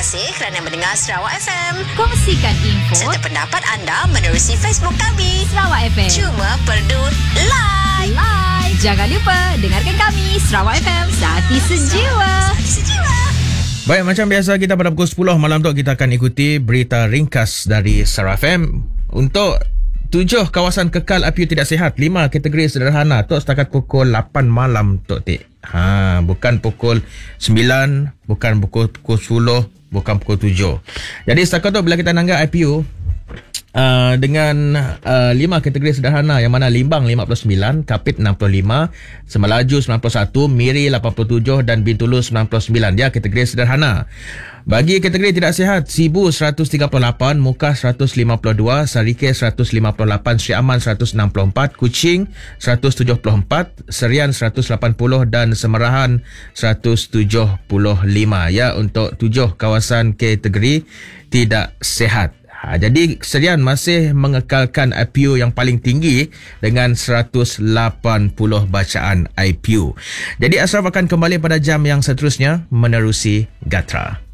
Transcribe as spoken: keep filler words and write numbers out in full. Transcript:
kasih kerana mendengar Sarawak F M. Kongsikan info serta pendapat anda menerusi Facebook kami Sarawak F M. Cuma perlu like. Like. Jangan lupa dengarkan kami Sarawak F M, Hati Sejiwa. Hati Sejiwa. Baik, macam biasa kita pada pukul sepuluh malam tu kita akan ikuti berita ringkas dari Sarawak F M. Untuk tujuh kawasan kekal api tidak sihat, lima kategori sederhana tu setakat pukul lapan malam Tok Tik. Ha, bukan pukul sembilan, bukan pukul, pukul sepuluh, bukan pukul tujuh. Jadi setakat tu bila kita nanggap I P U uh, dengan uh, lima kategori sederhana yang mana Limbang lima puluh sembilan, Kapit enam puluh lima, Semelaju sembilan puluh satu, Miri lapan puluh tujuh dan Bintulu sembilan puluh sembilan. Dia kategori sederhana. Bagi kategori tidak sihat, Sibu seratus tiga puluh lapan, Mukah seratus lima puluh dua, Sarike seratus lima puluh lapan, Sri Aman seratus enam puluh empat, Kuching seratus tujuh puluh empat, Serian seratus lapan puluh dan Semerahan seratus tujuh puluh lima. Ya, untuk tujuh kawasan kategori tidak sihat. Ha, jadi Serian masih mengekalkan I P U yang paling tinggi dengan seratus lapan puluh bacaan I P U. Jadi Ashraf akan kembali pada jam yang seterusnya menerusi Gatra.